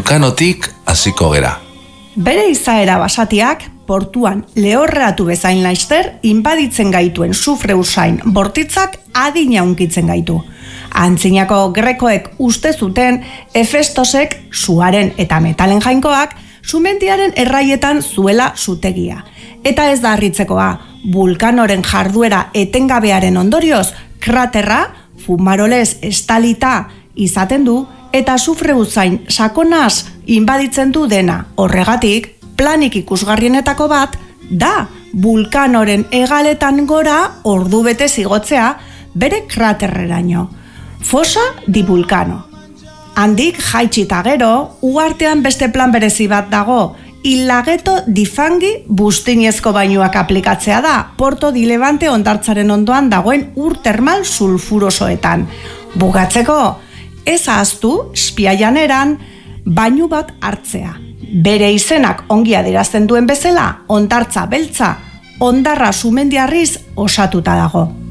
Vulkanotik hasiko gera. Bere izaera basatiak, portuan lehorreratu bezain laister, inbaditzen gaituen sufre usain bortitzak adina unkitzen gaitu. Antzinako grekoek uste zuten Hefestosek suaren eta metalen jainkoak sumendiaren erraietan zuela zutegia. Eta ez da harritzekoa, Vulkanoren jarduera etengabearen ondorioz, kraterra, fumarolez estalita izaten du, eta sufre usain sakonaz inbaditzen du dena. Horregatik, planik ikusgarrienetako bat, da Vulkanoren hegaletan gora ordubete zigotzea bere kraterreraino. Fosa di Vulcano. Handik jaitsita gero, uhartean beste plan berezi bat dago, Il Laghetto di Fanghi bustinezko bainuak aplikatzea da, Porto di Levante hondartzaren ondoan dagoen ur termal sulfurosoetan. Bugatzeko, ez ahaztu, Spiaianeran bainu bat hartzea. Bere izenak ongi adierazten duen bezala, hondartza beltza, hondarra sumendiarriz osatuta dago.